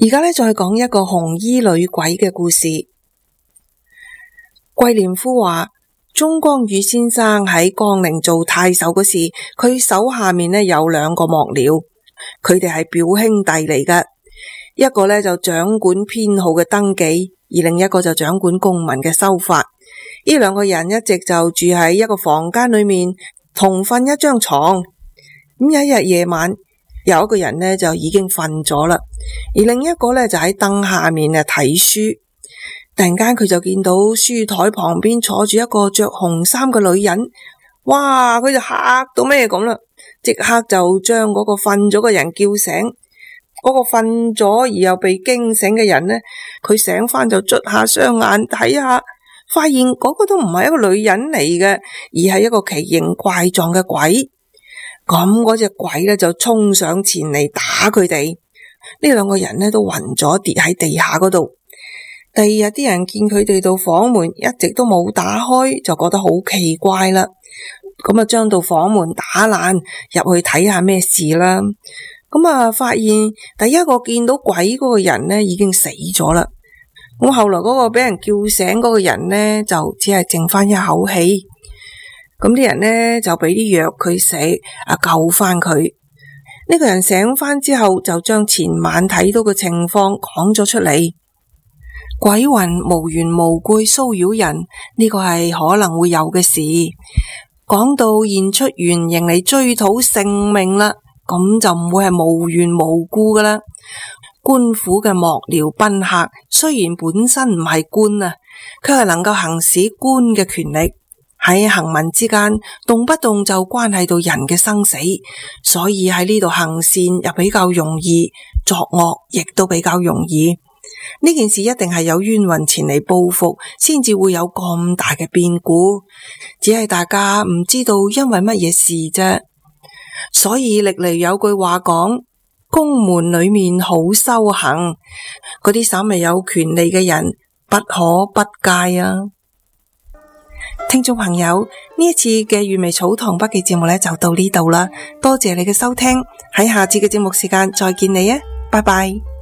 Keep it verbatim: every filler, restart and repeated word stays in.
而家咧再講一個紅衣女鬼嘅故事。桂廉夫話，鍾光宇先生喺江寧做太守嗰時，佢手下面呢有兩個幕僚，佢哋係表兄弟嚟㗎。一個呢就掌管編號嘅登記，而另一個就掌管公文嘅收發。呢兩個人一直就住喺一個房間裏面，同瞓一張床。咁有一日夜晚，有一個人呢就已經瞓咗啦，而另一個呢就喺燈下面啊睇書。突然間佢就見到書台旁邊坐住一個着紅衫嘅女人，哇！佢就嚇到咩咁啦，即刻就將嗰個瞓咗嘅人叫醒。嗰個瞓咗而又被驚醒嘅人呢，佢醒翻就捽下雙眼睇下，發現嗰個都唔係一個女人嚟嘅，而係一個奇形怪狀嘅鬼。咁嗰隻鬼呢就衝上前嚟打佢哋，呢兩個人呢都暈咗跌喺地下嗰度。第二日啲人見佢哋道房門一直都冇打開，就覺得好奇怪啦。咁啊將道房門打爛入去睇下咩事啦。咁啊發現第一個見到鬼嗰個人呢已經死咗啦。咁後來嗰個俾人叫醒嗰個人呢就只係剩翻一口氣。咁啲人呢就俾啲藥佢食啊救翻佢。呢個人醒翻之後就將前晚睇到嘅情況講咗出嚟。鬼魂無緣無故騷擾人，呢個係可能會有嘅事。講到現出原形嚟追討性命啦，咁就唔會係無緣無故噶啦。官府嘅幕僚賓客雖然本身唔係官啊，卻係能夠行使官嘅權力，喺行文之間動不動就關係到人嘅生死，所以喺呢度行善又比較容易，作惡亦都比較容易。呢件事一定係有冤魂前嚟報復，先至會有咁大嘅變故，只係大家唔知道因為乜嘢事啫。所以歷嚟有句話講，宮門裏面好修行，嗰啲稍微有權利嘅人不可不戒啊。聽眾朋友，呢一次嘅粵味草堂筆記節目呢就到呢度啦，多謝你嘅收聽，喺下次嘅節目時間再見你啊，拜拜。